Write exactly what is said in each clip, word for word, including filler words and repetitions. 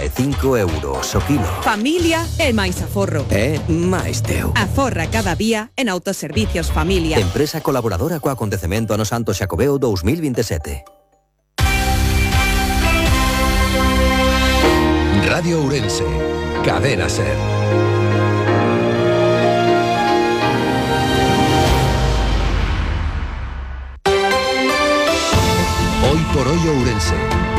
e cinco euros o kilo. Familia e máis aforro. É máis teu. Aforra cada día en Autoservicios Familia. Empresa colaboradora co acontecemento Ano Santo Xacobeo dos mil veintisiete. Radio Ourense, Cadena Ser. Hoy por hoy Ourense.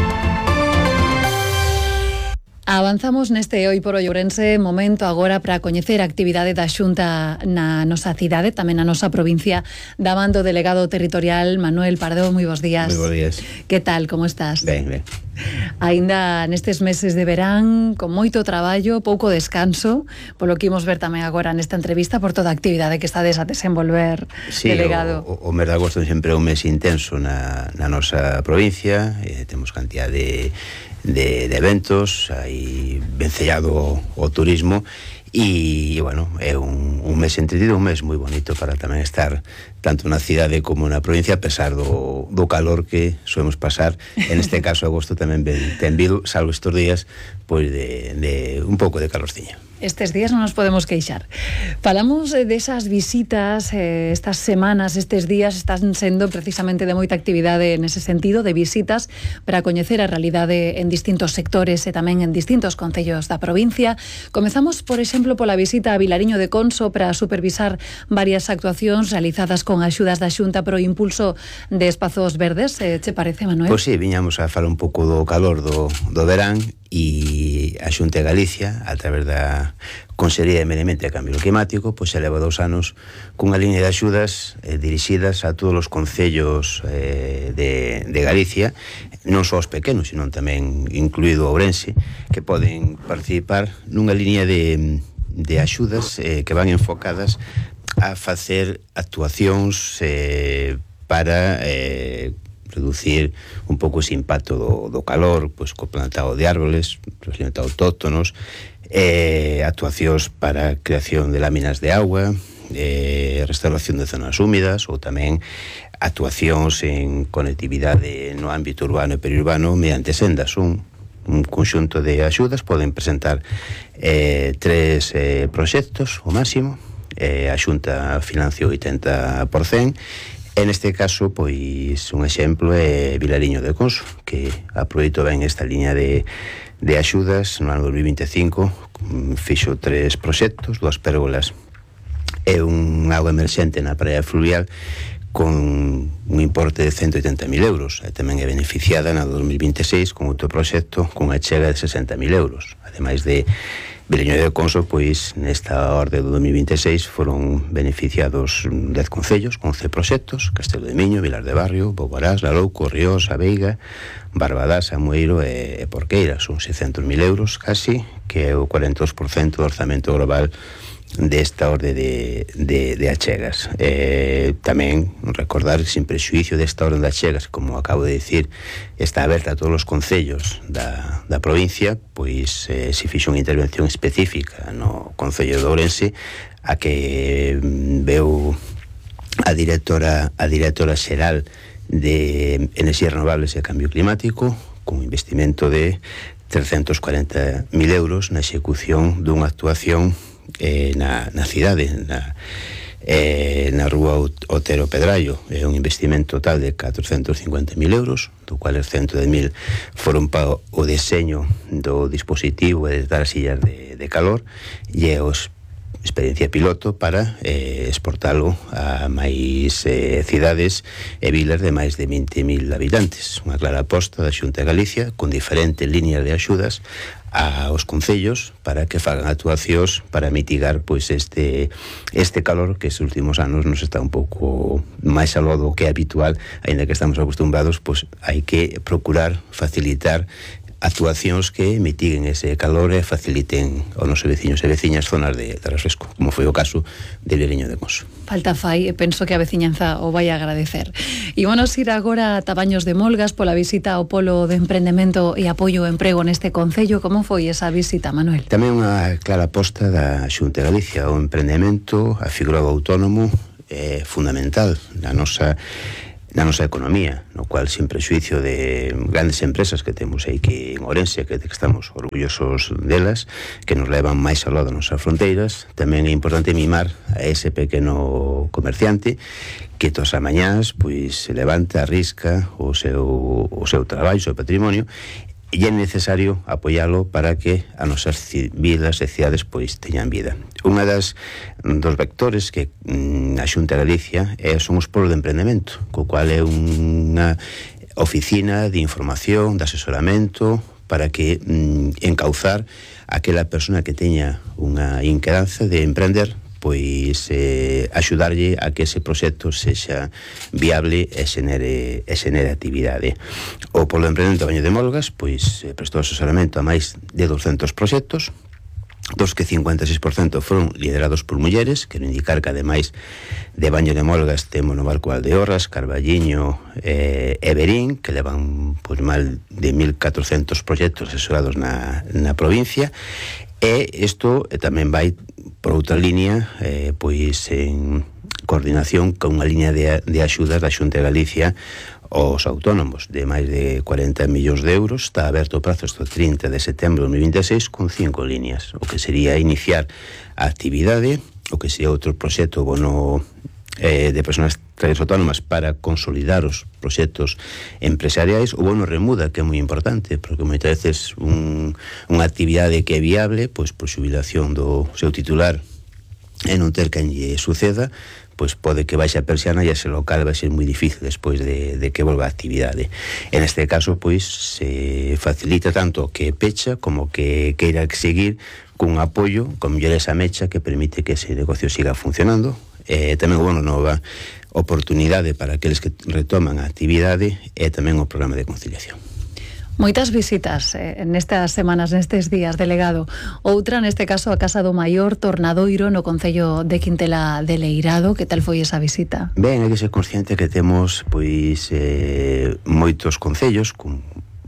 Avanzamos neste Hoy por Hoy Ourense, momento agora para coñecer a actividade da Xunta na nosa cidade, tamén na nosa provincia, da man do delegado territorial Manuel Pardo. Moi bons días. Moi bons días. Que tal, como estás? Ben, ben. Aínda nestes meses de verán, con moito traballo, pouco descanso, polo que imos ver tamén agora nesta entrevista por toda a actividade que estades a desenvolver, sí, delegado. O, o, o mes de agosto sempre é un mes intenso na, na nosa provincia, eh, temos cantidad de De, de eventos, hai vencellado o turismo e, bueno, é un, un mes entretido, un mes moi bonito para tamén estar tanto na cidade como na provincia, a pesar do, do calor que soemos pasar. En este caso, agosto tamén ben, ten vido, salvo estes días, pois de, de un pouco de calorciña. Estes días non nos podemos queixar. Falamos desas visitas, eh, estas semanas, estes días están sendo precisamente de moita actividade nese sentido, de visitas para coñecer a realidade en distintos sectores e tamén en distintos concellos da provincia. Comezamos, por exemplo, pola visita a Vilariño de Conso para supervisar varias actuacións realizadas con axudas da Xunta pro impulso de espazos verdes. Eh, che parece, Manuel? Pois sí, viñamos a falar un pouco do calor do, do verán e a Xunta de Galicia, a través da Consellería de Medio Ambiente e Cambio Climático, pois se leva dous anos cunha línea de axudas eh, dirixidas a todos os concellos eh, de, de Galicia, non só os pequenos, sino tamén incluído Ourense, que poden participar nunha línea de, de axudas eh, que van enfocadas a facer actuacións eh, para eh, reducir un pouco ese impacto do, do calor, pois co plantado de árboles, especialmente autóctonos, eh, actuacións para creación de láminas de agua, eh, restauración de zonas húmidas, ou tamén actuacións en conectividade no ámbito urbano e periurbano mediante sendas. Un, un conxunto de axudas, poden presentar eh, tres eh, proxectos, o máximo, eh, a Xunta financia o oitenta por cento. En este caso, pois, un exemplo é Vilariño de Conso, que aproveitou ben esta liña de, de axudas no ano dos mil veinticinco, fixo tres proxectos, dúas pérgolas e un auga emerxente na praia fluvial con un importe de ciento oitenta mil euros. E tamén é beneficiada na dos mil veintiséis con outro proxecto con a chega de sesenta mil euros. Ademais de Vilariño de Conso, pois nesta orde do dos mil veintiséis foron beneficiados dez concellos con once proxectos: Castelo de Miño, Vilar de Barrio, Boborás, Larouco, Ríos, A Veiga, Barbadás, Amoeiro e Porqueira. Son seiscentos mil euros casi, que é o cuarenta e dous por cento do orzamento global desta orde de, de, de achegas. Eh, tamén recordar, sin prexuicio desta orde de achegas, como acabo de decir, está aberta a todos os concellos da, da provincia, pois eh, se fixo unha intervención específica no Concello de Ourense, a que veu a directora a directora xeral de Enerxías Renovables e Cambio Climático, con un investimento de trescentos cuarenta mil euros na execución dunha actuación Eh, na, na cidade, na, eh, na rúa Otero Pedrallo. É un investimento total de catrocentos cincuenta mil euros, do cual os ciento dez mil foron para o deseño do dispositivo e de dar as sillas de, de calor, e é os experiencia piloto para eh, exportalo a máis eh, cidades e vilas de máis de vinte mil habitantes. Unha clara aposta da Xunta de Galicia con diferentes líneas de axudas aos concellos para que fagan actuacións para mitigar pois este este calor que estes últimos anos nos está un pouco máis aló do que é habitual, aínda que estamos acostumbrados, pois hai que procurar facilitar actuacións que mitiguen ese calor e faciliten aos nosos veciños e veciñas zonas de, de refresco, como foi o caso de Vilariño de Conso. Falta fai, e penso que a veciñanza o vai a agradecer. E vamos ir agora a Tabaños de Molgas pola visita ao Polo de Emprendemento e Apoio ao Emprego neste concello. Como foi esa visita, Manuel? Tamén unha clara aposta da Xunta de Galicia. O emprendemento, a figura do autónomo, é fundamental na nosa na nosa economía, no cual, sin prexuicio de grandes empresas que temos aí que en Ourense, que, que estamos orgullosos delas, que nos levan máis ao lado das nosas fronteiras, tamén é importante mimar a ese pequeno comerciante que todas as mañás pois se levanta, arrisca o seu, o seu traballo, o seu patrimonio, e é necesario apoialo para que as nosas vilas e cidades pois teñan vida. Unha das dos vectores que mm, a Xunta de Galicia é, son os polos de emprendemento, co cual é unha oficina de información, de asesoramento para que mm, encauzar aquela persona que teña unha inquedanza de emprender, pois eh, axudarlle a que ese proxecto sexa viable e xenere, e xenere actividade. O Polo de Emprendemento Baño de Molgas pois eh, prestou asesoramento a máis de douscentos proxectos, dos que cincuenta e seis por cento foron liderados por mulleres. Quero indicar que ademais de Baño de Molgas temos no Barco Valdeorras, Carballiño e eh, Berín, que levan pois mal de mil catrocentos proxectos asesorados na, na provincia. E isto eh, tamén vai por outra línea, eh, pois en coordinación con unha línea de, de axudas da Xunta de Galicia aos autónomos de máis de cuarenta millóns de euros. Está aberto o prazo hasta o trinta de setembro de dos mil vinte e seis con cinco líneas, o que sería iniciar a actividade, o que sería outro proxecto bono eh, de persoas traballadores autónomas para consolidar os proxectos empresariais, o bono remuda, que é moi importante, porque moitas veces un, unha actividade que é viable, pois por xubilación do seu titular e non ter quen lle suceda, pois pode que baixe a persiana e ese local vai ser moi difícil despois de, de que volva a actividade. En este caso, pois, se facilita tanto que pecha como que queira seguir cun apoio, con mellor esa mecha que permite que ese negocio siga funcionando. Eh, tamén o bono nova oportunidade para aqueles que retoman a actividade e tamén o programa de conciliación. Moitas visitas eh, nestas semanas, nestes días, delegado. Outra, neste caso, a Casa do Maior Tornadoiro, no concello de Quintela de Leirado. Que tal foi esa visita? Ben, hai que ser consciente que temos pois eh, moitos concellos con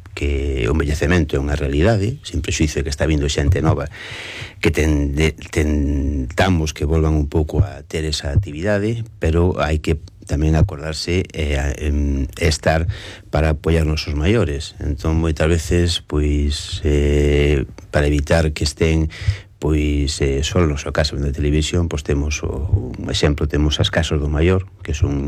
que o envellecemento é unha realidade, sin prexuicio que está vindo xente nova, que ten, de, tentamos que volvan un pouco a ter esa actividade, pero hai que tamén acordarse e eh, estar para apoiar os nosos maiores. Entón, moitas veces, pois, eh, para evitar que estén pois eh, só na súa casa de televisión, pois temos o, un exemplo, temos as casas do maior, que son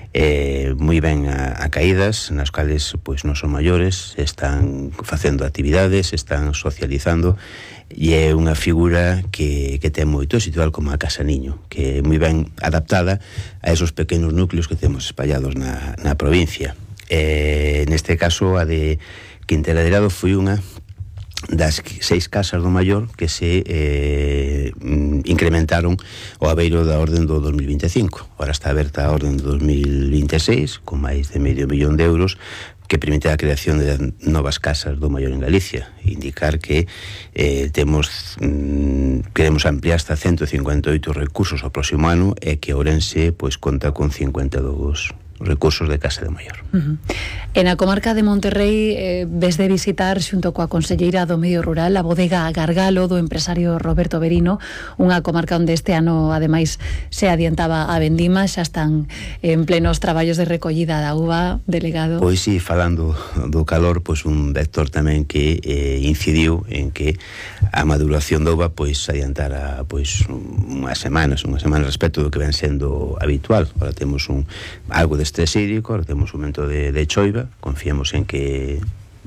eh, moi ben acaídas, nas cales pois nosos maiores están facendo actividades, están socializando, e é unha figura que, que ten moito situal como a Casa Niño, que é moi ben adaptada a esos pequenos núcleos que temos espallados na, na provincia. Eh, neste caso, a de Quintela de Leirado foi unha das seis casas do maior que se eh, incrementaron o abeiro da orden do dos mil vinte e cinco. Ahora está aberta a orden do dos mil vinte e seis con máis de medio millón de euros, que permite a creación de novas casas do maior en Galicia. Indicar que eh, temos mm, queremos ampliar hasta ciento cincuenta e oito recursos ao próximo ano, e que Ourense pois conta con cincuenta e dous recursos de Casa do Maior. Uh-huh. En a comarca de Monterrei eh, ves de visitar xunto coa conselleira do Medio Rural a bodega Gargalo do empresario Roberto Verino, unha comarca onde este ano ademais se adiantaba a vendima, xa están en plenos traballos de recollida da uva, delegado. Pois si, falando do calor, pois un vector tamén que eh, incidiu en que a maduración da uva pois adiantara pois unhas semanas, unhas semanas respecto do que ven sendo habitual. Ahora temos un algo de estrés hídrico, ahora temos un momento de, de choiva, confiamos en que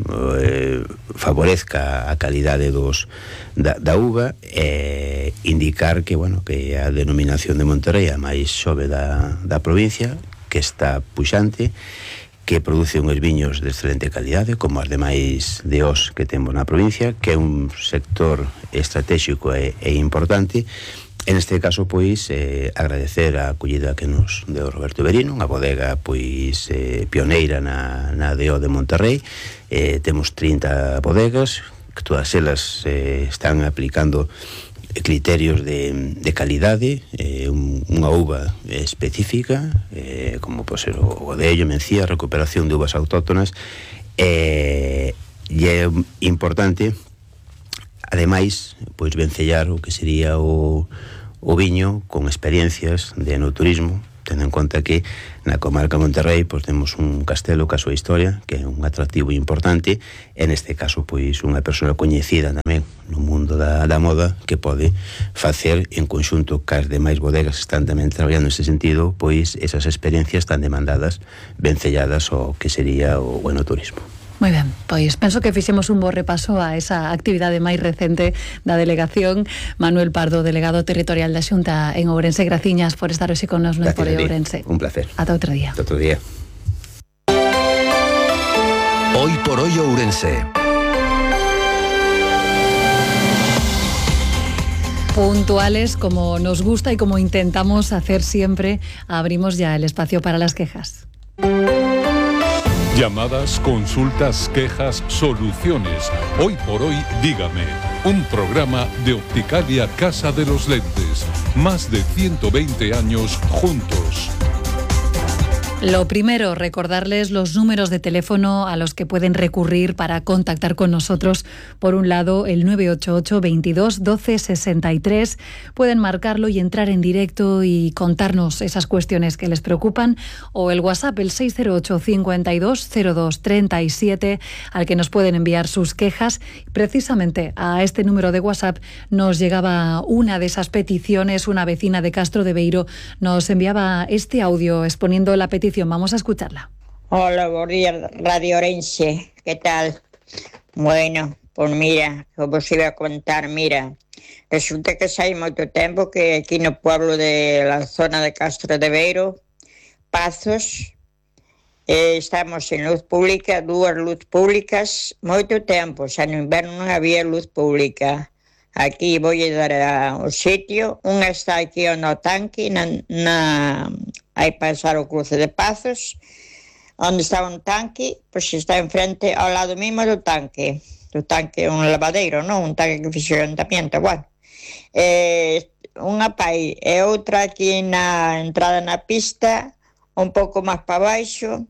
eh, favorezca a calidade dos da, da uva, e indicar que, bueno, que a denominación de Monterrei a máis xove da, da provincia, que está puxante, que produce uns viños de excelente calidade, como as demais de os que temos na provincia, que é un sector estratégico e, e importante. En este caso, pois, eh, agradecer a acollida que nos deu Roberto Verino, unha bodega, pois, eh, pioneira na, na D O de Monterrei. Eh, temos trinta bodegas, que todas elas eh, están aplicando criterios de, de calidade, eh, un, unha uva específica, eh, como pode ser o Godello, Mencía, recuperación de uvas autóctonas, eh, e é importante, ademais, pois vencellar o que sería o, o viño con experiencias de enoturismo, tendo en conta que na comarca de Monterrey pois temos un castelo ca súa historia, que é un atractivo importante, e neste caso pois unha persoa coñecida tamén no mundo da, da moda que pode facer en conxunto cas demais bodegas que están tamén traballando neste sentido, pois esas experiencias tan demandadas, vencelladas ao que sería o bueno turismo. Moi ben, pois penso que fixemos un bo repaso a esa actividade máis recente da delegación. Manuel Pardo, delegado territorial da Xunta en Ourense, graciñas por estar hoxe con nos no Emporio Ourense. Un placer. Ata outro día. Ata outro día. Hoy por hoy Ourense. Puntuales como nos gusta y como intentamos hacer siempre, abrimos ya el espacio para las quejas. Llamadas, consultas, quejas, soluciones. Hoy por hoy, dígame. Un programa de Opticalia Casa de los Lentes. Más de ciento veinte años juntos. Lo primero, recordarles los números de teléfono a los que pueden recurrir para contactar con nosotros. Por un lado, el nueve ocho ocho, veintidós, doce, sesenta y tres. Pueden marcarlo y entrar en directo y contarnos esas cuestiones que les preocupan. O el WhatsApp, el seis cero ocho, cincuenta y dos, cero dos, treinta y siete, al que nos pueden enviar sus quejas. Precisamente a este número de WhatsApp nos llegaba una de esas peticiones. Una vecina de Castro de Beiro nos enviaba este audio exponiendo la petición. Vamos a escucharla. Hola, buenos días, Radio Ourense. ¿Qué tal? Bueno, pues mira, como os iba a contar, mira, resulta que xa hai moito tempo que aquí no pueblo de la zona de Castro de Beiro, Pazos, eh, estamos en luz pública, dúas luz públicas, moito tempo, xa no inverno non había luz pública. Aquí vou a dar ao sitio, unha está aquí no tanque, na, na hai pasar o cruce de Pazos, onde está un tanque, pois está enfrente ao lado mismo do tanque, do tanque, un lavadeiro, non? Un tanque que fixo o ayuntamiento, bueno. Eh, unha pai e outra aquí na entrada na pista, un pouco máis para baixo,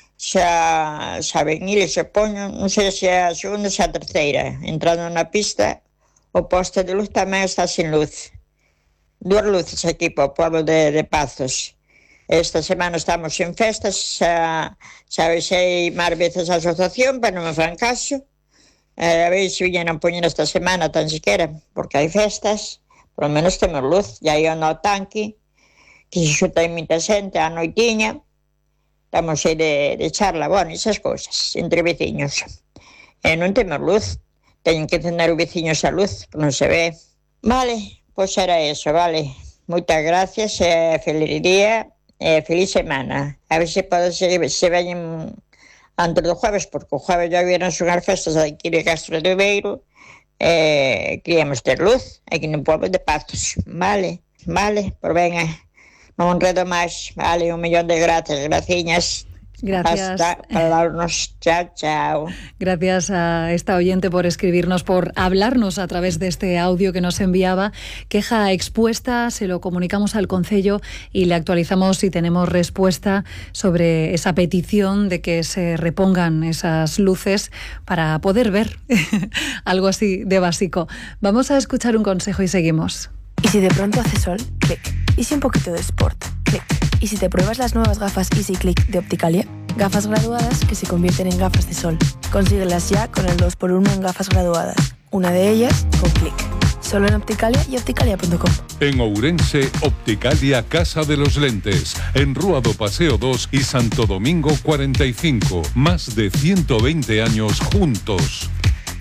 xa, xa ven eles se poñen, non sei se é a segunda ou se a terceira, entrando na pista, o poste de luz tamén está sin luz. Duas luces aquí para o pueblo de, de Pazos. Esta semana estamos en festas, xa, xa vexei máis veces a asociación, pero non me fan caso. Eh, a ver se viñen a poñer esta semana tan siquiera, porque hai festas, por lo menos temos luz. E aí no tanque, que se xuta en moita xente, a noitiña, estamos aí de, de charla, bueno, esas cousas, entre veciños. E non temos luz, teñen que encender os veciños a luz, que non se ve. Vale, pois era eso, vale. Moitas gracias, e feliz día. Eh, feliz semana. A ver se pode se, se veñen antes do jueves, porque o jueves ya vieron unhas festas aquí de Castro de Beiro. Eh, queríamos ter luz aquí no pueblo de Pazos. Vale, vale, por venga, non enredo máis. Vale, un millón de gracias, graciñas. Gracias. Hasta hablarnos. Chao, chao. Gracias a esta oyente por escribirnos, por hablarnos a través de este audio que nos enviaba. Queja expuesta, se lo comunicamos al Concello y le actualizamos si tenemos respuesta sobre esa petición de que se repongan esas luces para poder ver algo así de básico. Vamos a escuchar un consejo y seguimos. Y si de pronto hace sol, clic. Y si un poquito de sport, clic. Y si te pruebas las nuevas gafas Easy Click de Opticalia, gafas graduadas que se convierten en gafas de sol. Consíguelas ya con el dos por uno en gafas graduadas. Una de ellas con clic. Solo en Opticalia y opticalia punto com. En Ourense, Opticalia Casa de los Lentes. En Rúa do Paseo dos y Santo Domingo cuarenta y cinco. Más de ciento veinte años juntos.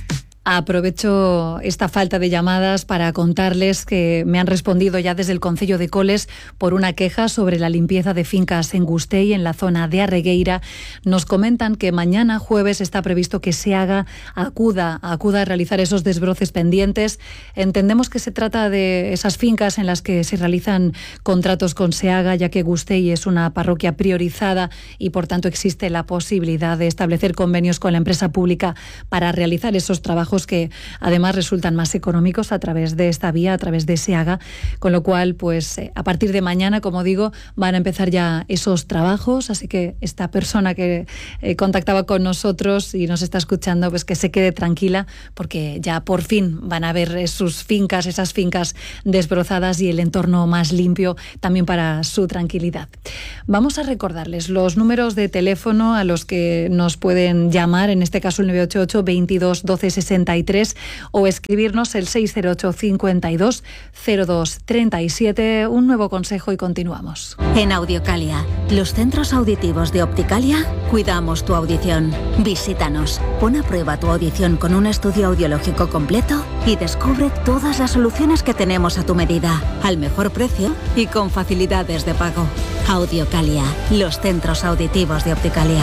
Aprovecho esta falta de llamadas para contarles que me han respondido ya desde el Concello de Coles por una queja sobre la limpieza de fincas en Gustei, en la zona de Arregueira. Nos comentan que mañana jueves está previsto que se haga, acuda, acuda a realizar esos desbroces pendientes. Entendemos que se trata de esas fincas en las que se realizan contratos con SEAGA, ya que Gustei es una parroquia priorizada y por tanto existe la posibilidad de establecer convenios con la empresa pública para realizar esos trabajos trabajos que además resultan más económicos a través de esta vía, a través de SEAGA, con lo cual, pues a partir de mañana, como digo, van a empezar ya esos trabajos, así que esta persona que eh, contactaba con nosotros y nos está escuchando, pues que se quede tranquila, porque ya por fin van a ver sus fincas, esas fincas desbrozadas y el entorno más limpio también para su tranquilidad. Vamos a recordarles los números de teléfono a los que nos pueden llamar, en este caso el nueve ocho ocho, veintidós, doce, sesenta y tres, o escribirnos el seis cero ocho, cincuenta y dos, cero dos, treinta y siete. Un nuevo consejo y continuamos. En Audiocalia, los centros auditivos de Opticalia, cuidamos tu audición. Visítanos, pon a prueba tu audición con un estudio audiológico completo y descubre todas las soluciones que tenemos a tu medida, al mejor precio y con facilidades de pago. Audiocalia, los centros auditivos de Opticalia.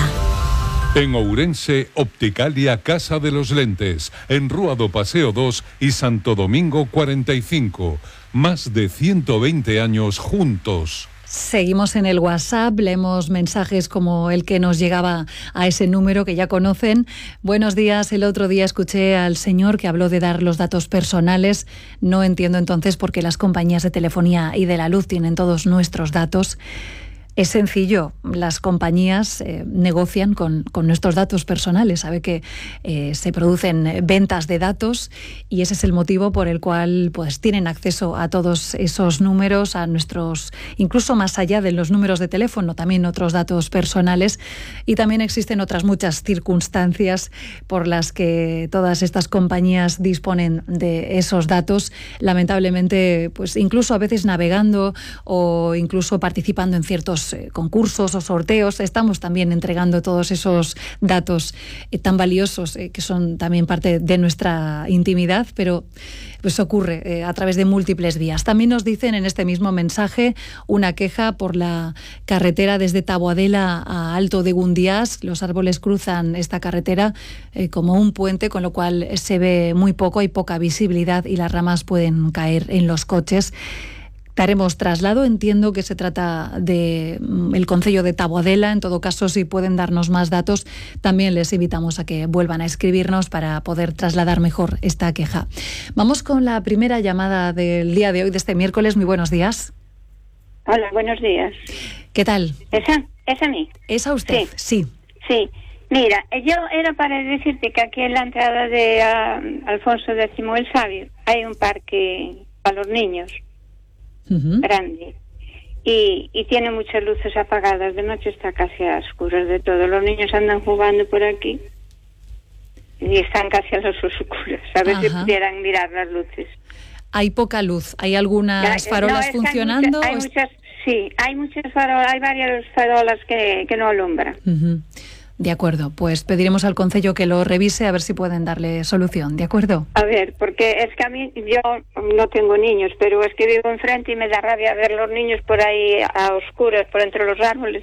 En Ourense, Opticalia Casa de los Lentes, en Rúa do Paseo dos y Santo Domingo cuarenta y cinco. Más de ciento veinte años juntos. Seguimos en el WhatsApp, leemos mensajes como el que nos llegaba a ese número que ya conocen. Buenos días, el otro día escuché al señor que habló de dar los datos personales. No entiendo entonces por qué las compañías de telefonía y de la luz tienen todos nuestros datos. Es sencillo, las compañías eh, negocian con, con nuestros datos personales, sabe que eh, se producen ventas de datos y ese es el motivo por el cual pues tienen acceso a todos esos números, a nuestros, incluso más allá de los números de teléfono, también otros datos personales, y también existen otras muchas circunstancias por las que todas estas compañías disponen de esos datos, lamentablemente pues incluso a veces navegando o incluso participando en ciertos concursos o sorteos, estamos también entregando todos esos datos eh, tan valiosos eh, que son también parte de nuestra intimidad, pero pues ocurre eh, a través de múltiples vías. También nos dicen en este mismo mensaje una queja por la carretera desde Taboadela a Alto de Gundiás. Los árboles cruzan esta carretera eh, como un puente, con lo cual se ve muy poco, hay poca visibilidad y las ramas pueden caer en los coches. Daremos traslado, entiendo que se trata del de concello de Taboadela. En todo caso, si pueden darnos más datos, también les invitamos a que vuelvan a escribirnos para poder trasladar mejor esta queja. Vamos con la primera llamada del día de hoy, de este miércoles. Muy buenos días. Hola, buenos días. ¿Qué tal? ¿Esa? ¿Es a mí? ¿Es a usted? Sí. Sí. sí. Mira, yo era para decirte que aquí en la entrada de uh, Alfonso X el Sabio hay un parque para los niños. Uh-huh. Grande y, y tiene muchas luces apagadas, de noche está casi a oscuras de todo, los niños andan jugando por aquí y están casi a las oscuras, a ver si pudieran mirar las luces. Hay poca luz, ¿hay algunas farolas no, funcionando? Hay, mucha, hay muchas, sí, hay muchas farolas, hay varias farolas que, que no alumbran. Uh-huh. De acuerdo, pues pediremos al concello que lo revise a ver si pueden darle solución, ¿de acuerdo? A ver, porque es que a mí, yo no tengo niños, pero es que vivo enfrente y me da rabia ver los niños por ahí a oscuras, por entre los árboles.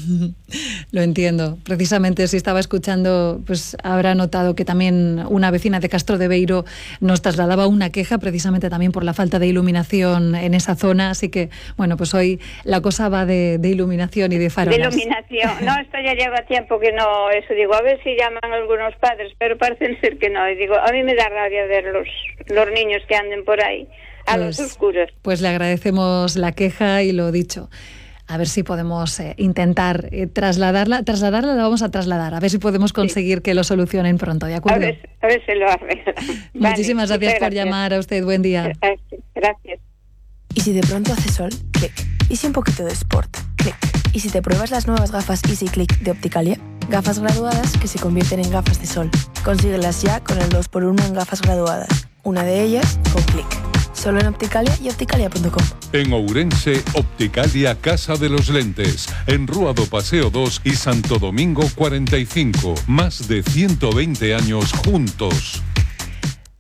Lo entiendo. Precisamente si estaba escuchando, pues habrá notado que también una vecina de Castro de Beiro nos trasladaba una queja precisamente también por la falta de iluminación en esa zona, así que, bueno, pues hoy la cosa va de, de iluminación y de farolas. De iluminación. No, esto ya lleva tiempo que no No, eso digo, a ver si llaman algunos padres, pero parecen ser que no. Y digo, a mí me da rabia ver los, los niños que anden por ahí a pues, los oscuros. Pues le agradecemos la queja y lo dicho. A ver si podemos eh, intentar eh, trasladarla. Trasladarla la vamos a trasladar. A ver si podemos conseguir sí. que lo solucionen pronto, ¿de acuerdo? A ver, a ver si lo arreglan. Muchísimas vale, gracias por gracias. llamar. A usted, buen día. Gracias. Y si de pronto hace sol, clic. Y si un poquito de sport, clic. Y si te pruebas las nuevas gafas Easy Click de Opticalia, gafas graduadas que se convierten en gafas de sol. Consíguelas ya con el dos por uno en gafas graduadas. Una de ellas con clic. Solo en Opticalia y opticalia punto com. En Ourense, Opticalia Casa de los Lentes, en Rúa do Paseo dos y Santo Domingo cuarenta y cinco. Más de ciento veinte años juntos.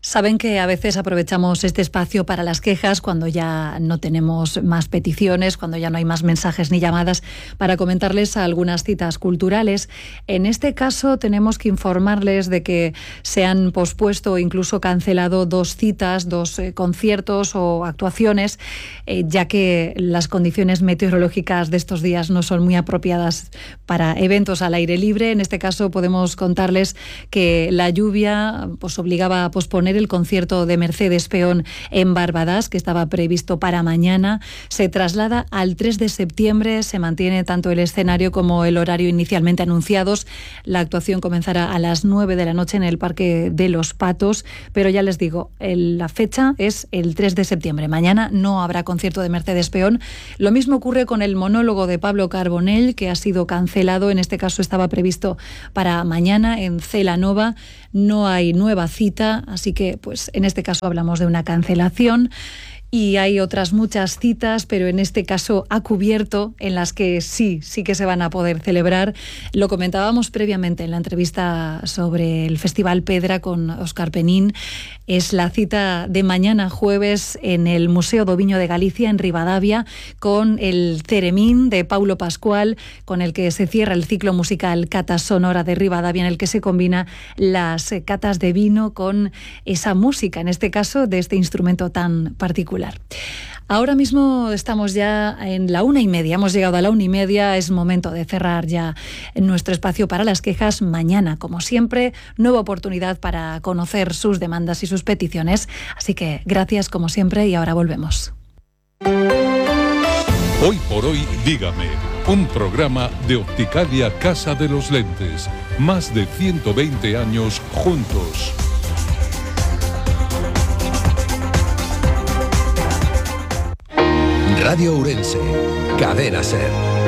Saben que a veces aprovechamos este espacio para las quejas cuando ya no tenemos más peticiones, cuando ya no hay más mensajes ni llamadas, para comentarles algunas citas culturales. En este caso tenemos que informarles de que se han pospuesto o incluso cancelado dos citas, dos eh, conciertos o actuaciones, eh, ya que las condiciones meteorológicas de estos días no son muy apropiadas para eventos al aire libre. En este caso podemos contarles que la lluvia pues, obligaba a posponer el concierto de Mercedes Peón en Barbadas, que estaba previsto para mañana. Se traslada al tres de septiembre, se mantiene tanto el escenario como el horario inicialmente anunciados. La actuación comenzará a las nueve de la noche en el Parque de los Patos, pero ya les digo, el, la fecha es el tres de septiembre. Mañana no habrá concierto de Mercedes Peón. Lo mismo ocurre con el monólogo de Pablo Carbonell, que ha sido cancelado. En este caso estaba previsto para mañana en Celanova. No hay nueva cita, así que pues en este caso hablamos de una cancelación. Y hay otras muchas citas, pero en este caso ha cubierto, en las que sí, sí que se van a poder celebrar. Lo comentábamos previamente en la entrevista sobre el Festival Pedra con Óscar Penín. Es la cita de mañana jueves en el Museo do Viño de Galicia, en Ribadavia, con el Ceremín de Paulo Pascual, con el que se cierra el ciclo musical Cata Sonora de Ribadavia, en el que se combina las catas de vino con esa música, en este caso de este instrumento tan particular. Ahora mismo estamos ya en la una y media, hemos llegado a la una y media, es momento de cerrar ya nuestro espacio para las quejas. Mañana, como siempre, nueva oportunidad para conocer sus demandas y sus peticiones, así que gracias como siempre y ahora volvemos. Hoy por hoy, dígame, un programa de Opticalia Casa de los Lentes, más de ciento veinte años juntos. Radio Ourense, Cadena SER.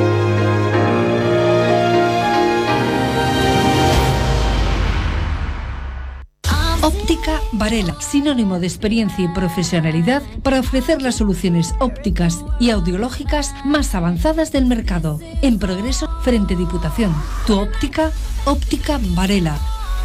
Óptica Varela, sinónimo de experiencia y profesionalidad para ofrecer las soluciones ópticas y audiológicas más avanzadas del mercado. En progreso frente Diputación. Tu óptica, Óptica Varela.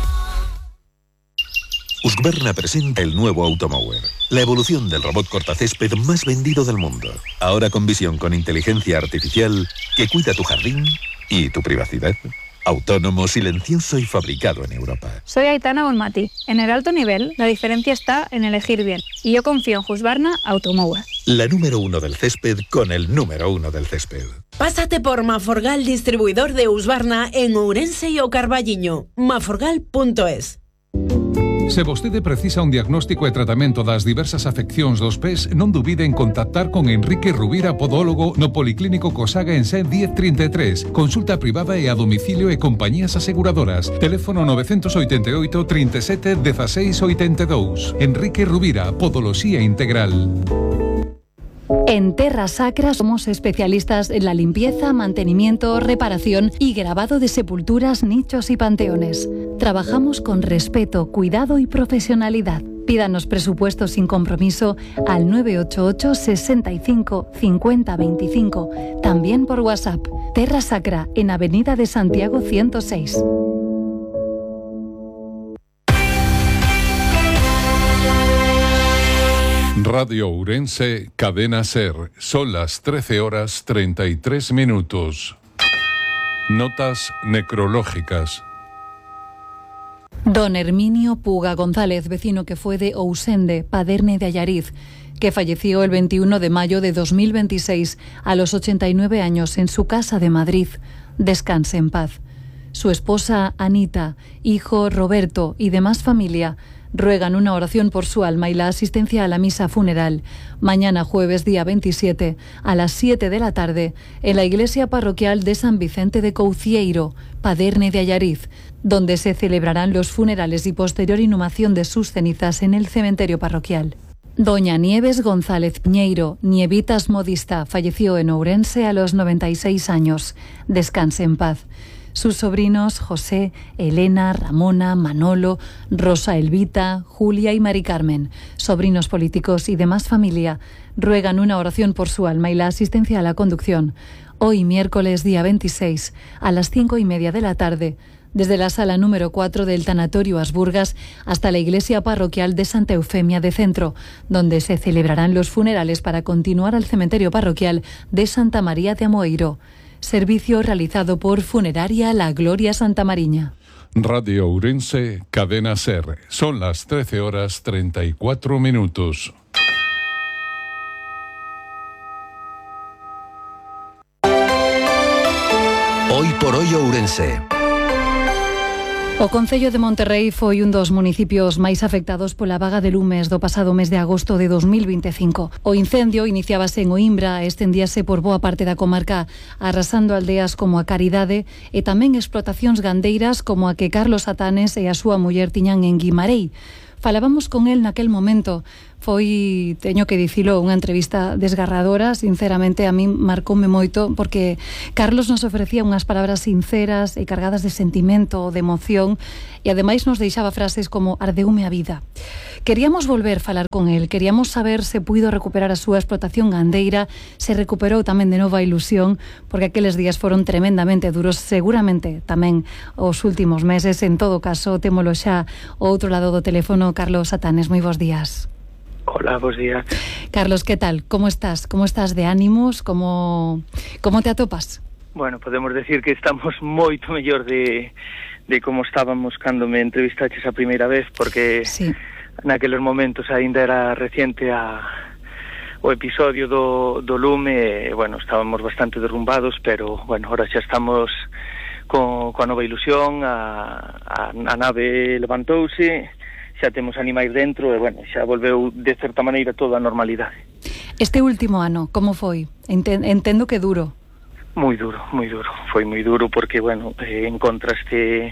Husqvarna presenta el nuevo Automower, la evolución del robot cortacésped más vendido del mundo. Ahora con visión con inteligencia artificial que cuida tu jardín y tu privacidad. Autónomo, silencioso y fabricado en Europa. Soy Aitana Bonmati. En el alto nivel, la diferencia está en elegir bien. Y yo confío en Husqvarna Automower. La número uno del césped con el número uno del césped. Pásate por Maforgal, distribuidor de Husqvarna en Ourense e o Carballiño. maforgal punto es. Se vostede precisa un diagnóstico e tratamento das diversas afeccións dos pés, non dubide en contactar con Enrique Rubira, podólogo, no Policlínico Cosaga en C diez treinta e tres. Consulta privada e a domicilio e compañías aseguradoras. Teléfono nove oito oito, trinta e sete, dieciséis oitenta e dous. Enrique Rubira, Podoloxía Integral. En Terra Sacra somos especialistas en la limpieza, mantenimiento, reparación y grabado de sepulturas, nichos y panteones. Trabajamos con respeto, cuidado y profesionalidad. Pídanos presupuestos sin compromiso al nueve ocho ocho, sesenta y cinco, cincuenta veinticinco. También por WhatsApp. Terra Sacra, en Avenida de Santiago ciento seis. Radio Ourense, Cadena SER. Son las trece horas treinta y tres minutos. Notas necrológicas. Don Herminio Puga González, vecino que fue de Ousende, Paderne de Allariz, que falleció el veintiuno de mayo de dos mil veintiséis a los ochenta y nueve años en su casa de Madrid. Descanse en paz. Su esposa Anita, hijo Roberto y demás familia ruegan una oración por su alma y la asistencia a la misa funeral mañana jueves día veintisiete a las siete de la tarde en la iglesia parroquial de San Vicente de Coucieiro, Paderne de Allariz, donde se celebrarán los funerales y posterior inhumación de sus cenizas en el cementerio parroquial. Doña Nieves González Piñeiro, Nievitas Modista, falleció en Ourense a los noventa y seis años. Descanse en paz. Sus sobrinos José, Elena, Ramona, Manolo, Rosa Elvita, Julia y Mari Carmen, sobrinos políticos y demás familia, ruegan una oración por su alma y la asistencia a la conducción. Hoy, miércoles día veintiséis, a las cinco y media de la tarde, desde la sala número cuatro del Tanatorio Asburgas hasta la iglesia parroquial de Santa Eufemia de Centro, donde se celebrarán los funerales para continuar al cementerio parroquial de Santa María de Amoeiro. Servicio realizado por Funeraria La Gloria Santa Mariña. Radio Ourense, Cadena SER. Son las trece horas treinta y cuatro minutos. Hoy por hoy Ourense. O Concello de Monterrei foi un dos municipios máis afectados pola vaga de lumes do pasado mes de agosto de dos mil veinticinco. O incendio iniciábase en Oimbra e estendíase por boa parte da comarca, arrasando aldeas como a Caridade e tamén explotacións gandeiras como a que Carlos Satanes e a súa muller tiñan en Guimarei. Falábamos con el naquel momento. Foi, teño que dicilo, unha entrevista desgarradora. Sinceramente, a mí marcoume moito porque Carlos nos ofrecía unhas palabras sinceras e cargadas de sentimento, de emoción, e ademais nos deixaba frases como ardeume a vida. Queríamos volver a falar con el, queríamos saber se puido recuperar a súa explotación gandeira, se recuperou tamén de nova ilusión, porque aqueles días foron tremendamente duros, seguramente tamén os últimos meses. En todo caso, témolo xa ao outro lado do teléfono. Carlos Satanes, moi bons días. Hola, bons días. Carlos, que tal? Como estás? Como estás de ánimos? Como como te atopas? Bueno, podemos decir que estamos moito mellor de, de como estábamos cando me entrevistaches a primeira vez, porque sí. Naqueles momentos aínda era reciente a, o episodio do, do lume, e, bueno, estábamos bastante derrumbados, pero, bueno, ahora xa estamos con, con a nova ilusión, a, a, a nave levantouse, xa temos animais dentro e, bueno, xa volveu de certa maneira toda a normalidade. Este último ano, como foi? Entendo que duro. Moi duro, moi duro. Foi moi duro porque, bueno, eh, encontraste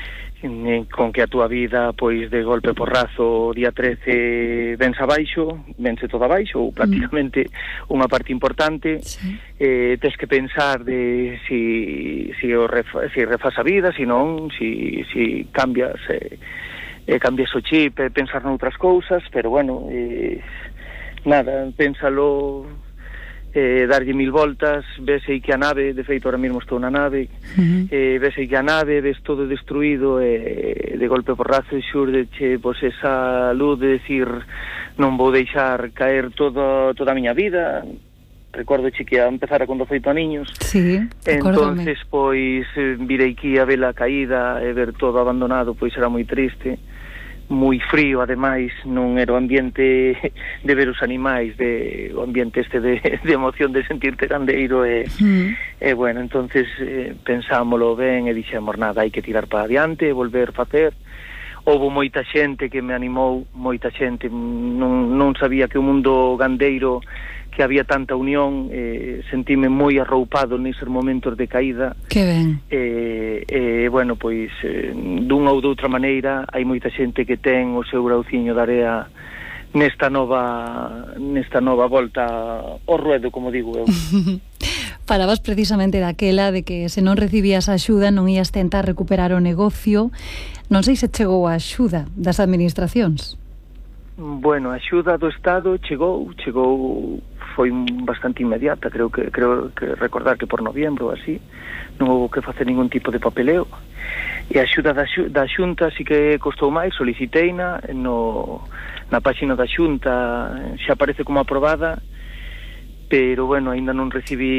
eh, con que a túa vida, pois, de golpe porrazo, o día trece vense abaixo, vense todo abaixo, ou prácticamente mm. unha parte importante. Sí. Eh, tes que pensar de si, si, o refa, si refas a vida, si non, si, si cambias... Eh, eh, cambias o chip e pensar noutras cousas, pero bueno, eh, nada, pénsalo, eh, darlle mil voltas, ves aí que a nave, de feito ahora mesmo estou na nave, uh-huh. eh, ves aí que a nave, ves todo destruído, e eh, de golpe porrazo xurdeche pois esa luz de decir non vou deixar caer todo, toda a miña vida. Recordo che que a empezara con doce aniños. Sí, entonces pois virei aquí a ver a caída e ver todo abandonado, pois era moi triste, moi frío, ademais non era o ambiente de ver os animais, de o ambiente este de, de emoción de sentirte gandeiro e, mm. e bueno, entonces eh, pensámoslo ben e dixemos nada, hai que tirar para adiante e volver a facer. Houve moita xente que me animou, moita xente, non, non sabía que o mundo gandeiro, que había tanta unión, eh, sentíme moi arroupado neses momentos de caída. Que ben. E, eh, eh, bueno, pois, eh, dunha ou doutra maneira, hai moita xente que ten o seu grauciño de area nesta nova nesta nova volta ao ruedo, como digo eu. Falabas precisamente daquela de que se non recibías axuda non ías tentar recuperar o negocio. Non sei se chegou a axuda das administracións. Bueno, a axuda do Estado chegou, chegou, foi bastante inmediata, creo que creo que recordar que por noviembro ou así, non houve que facer ningún tipo de papeleo. E a axuda da, da Xunta sí que costou máis, soliciteina no, na páxina da Xunta, xa aparece como aprobada, pero bueno, aínda non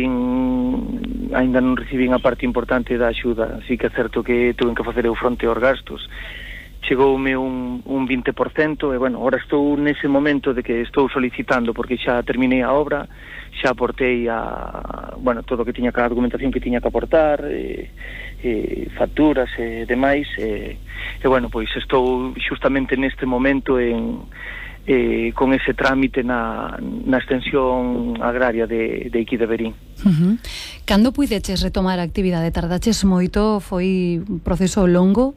recibín aínda non recibín a parte importante da axuda. Así que é certo que tuve que facer eu fronte aos gastos. Chegoume un, un vinte por cento e, bueno, ahora estou nese momento de que estou solicitando, porque xa terminei a obra, xa aportei a, bueno, todo o que tiña, a documentación que tiña que aportar, e, e facturas e demais, e, e, bueno, pois estou xustamente neste momento en, eh, con ese trámite na, na extensión agraria de, de aquí de Verín. Uh-huh. Cando puideches retomar a actividade? Tardaches moito? Foi un proceso longo?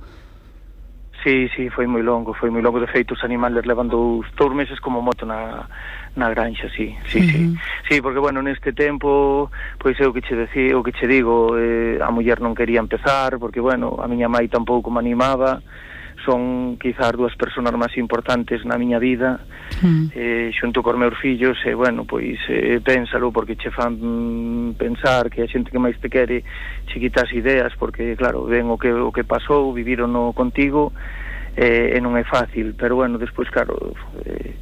Sí, sí, foi moi longo, foi moi longo. De feito, os animales levan dous, dous meses como moto na, na granxa, sí, sí, uh-huh. sí. Sí, porque, bueno, neste tempo, pois é o que che decía, o que che digo, eh, a muller non quería empezar, porque, bueno, a miña mai tampouco me animaba, son quizás dúas persoas máis importantes na miña vida, mm. eh, xunto cos meus fillos, e, bueno, pois, eh, pénsalo, porque che fan mm, pensar que a xente que máis te quere che quitas ideas, porque, claro, ven o que, o que pasou, vivirono contigo, eh, e non é fácil, pero, bueno, despois, claro, eh,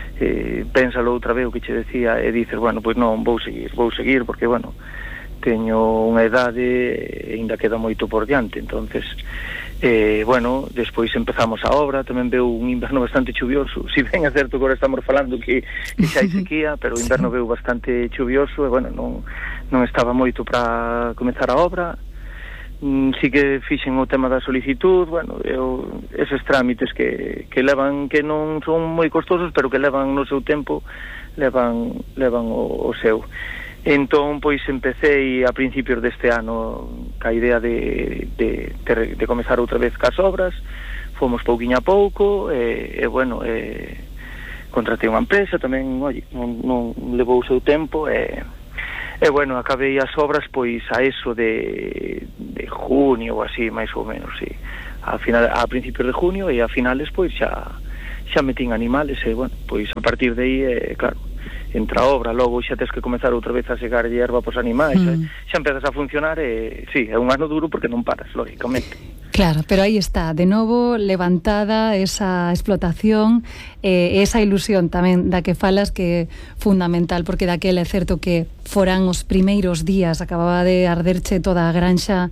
eh, pénsalo outra vez o que che decía, e dices, bueno, pois non, vou seguir, vou seguir, porque, bueno, teño unha idade e ainda queda moito por diante, entonces... Eh, bueno, despois empezamos a obra, tamén veu un inverno bastante chuvioso, si ben é certo que agora estamos falando que, que xa hai sequía, pero o inverno veu bastante chuvioso, e, bueno, non, non estaba moito para comezar a obra. Mm, si que fixen o tema da solicitud, bueno, eu, eses trámites que, que levan, que non son moi costosos, pero que levan no seu tempo, levan, levan o, o seu. Entón, pois, empecé a principios deste ano ca idea de, de, de, de comezar outra vez cas obras, fomos pouquiño a pouco, e, e bueno, e, contratei unha empresa, tamén, oi, non, non levou o seu tempo, e, e bueno, acabei as obras, pois, a eso de, de junio, ou así, máis ou menos, sí, a, final, a principios de junio, e a finales, pois, xa, xa metín animales, e, bueno, pois, a partir de aí, eh, claro, entra a obra, logo xa tens que comezar outra vez a segar hierba pos animais, mm. xa empezas a funcionar, e sí, é un ano duro porque non paras, lógicamente. Claro, pero aí está, de novo levantada esa explotación, eh, esa ilusión tamén da que falas, que é fundamental, porque daquela é certo que foran os primeiros días, acababa de arderche toda a granxa,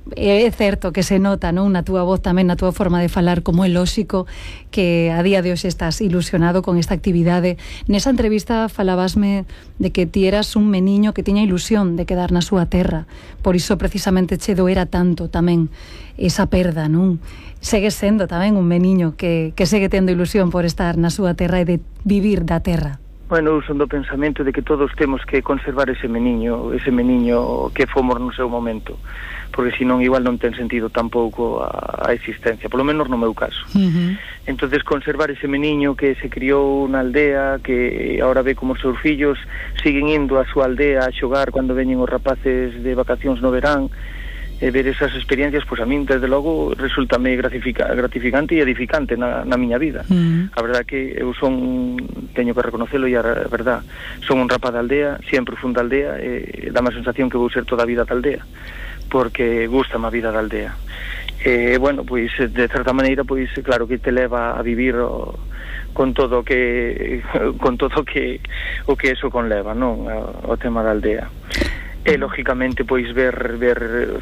é certo que se nota, non, na túa voz tamén, na túa forma de falar, como é lóxico que a día de hoxe estás ilusionado con esta actividade. Nesa entrevista falabasme de que ti eras un meniño que tiña ilusión de quedar na súa terra, por iso precisamente che doera tanto tamén esa perda, non? Segues sendo tamén un meniño que, que segue tendo ilusión por estar na súa terra e de vivir da terra. Bueno, eu son do pensamento de que todos temos que conservar ese meniño, ese meniño que fomos no seu momento, porque senón igual non ten sentido tampouco a, a existencia, polo menos no meu caso. Uh-huh. Entonces conservar ese meniño que se criou na aldea, que agora ve como os seus fillos siguen indo á súa aldea a xogar cando veñen os rapaces de vacacións no verán, e ver esas experiencias, pois a min, desde logo, resultame gratifica, gratificante e edificante na, na miña vida. Mm. A verdad que eu son, teño que reconocelo, e a verdad, son un rapaz da aldea, sempre fun da aldea, e dá má sensación que vou ser toda a vida da aldea, porque gusta a vida da aldea. E, bueno, pois, de certa maneira, pois, claro que te leva a vivir o, con todo o que, con todo o que, o que eso conleva, non? O, o tema da aldea. E, lógicamente, pois, ver ver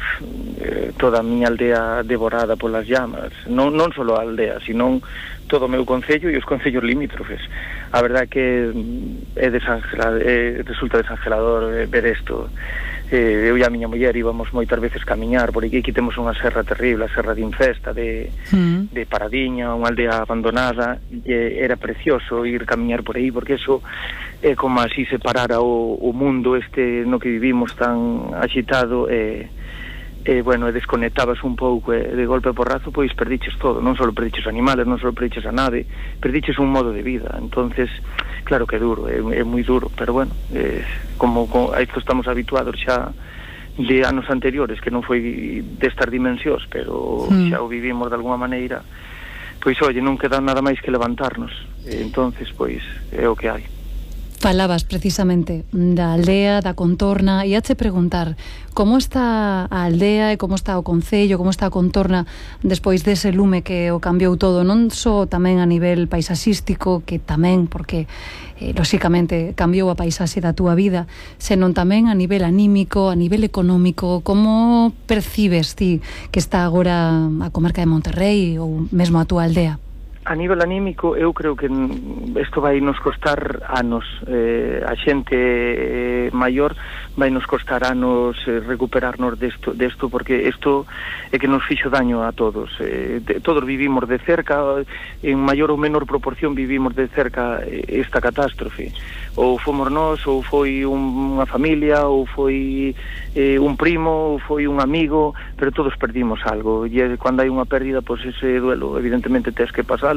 eh, toda a miña aldea devorada polas llamas, non, non só a aldea, sino todo o meu concello e os concellos limítrofes. A verdad que é desangelador, é, resulta desangelador ver isto. Eh, eu e a miña muller íbamos moitas veces camiñar por aquí, aquí temos unha serra terrible, a serra de Infesta, de, mm. de Paradiña, unha aldea abandonada, e era precioso ir camiñar por aí, porque eso é como así separara o, o mundo este no que vivimos tan agitado, e, e bueno, e desconectabas un pouco, e de golpe porrazo, pois perdiches todo, non só perdiches animales, non só perdiches a nave, perdiches un modo de vida. Entonces, claro que é duro, é, é moi duro, pero bueno, eh, como, como a isto estamos habituados xa de anos anteriores, que non foi destas dimensións, pero mm. xa o vivimos de alguma maneira, pois, oye, non queda nada máis que levantarnos. E, entonces, pois, é o que hai. Falabas precisamente da aldea, da contorna, e hache preguntar como está a aldea e como está o concello, como está a contorna despois dese lume que o cambiou todo, non só tamén a nivel paisaxístico, que tamén, porque eh, lóxicamente cambiou a paisaxe da túa vida, senón tamén a nivel anímico, a nivel económico. Como percibes ti que está agora a comarca de Monterrey ou mesmo a túa aldea? A nivel anímico, eu creo que isto vai nos costar anos. Eh, a xente eh, maior vai nos costar anos eh, recuperarnos desto, desto, porque isto é que nos fixo daño a todos. Eh, de, todos vivimos de cerca, en maior ou menor proporción vivimos de cerca esta catástrofe. Ou fomos nós, ou foi un, unha familia, ou foi eh, un primo, ou foi un amigo, pero todos perdimos algo. E cando hai unha pérdida, pois ese duelo, evidentemente, tens que pasar.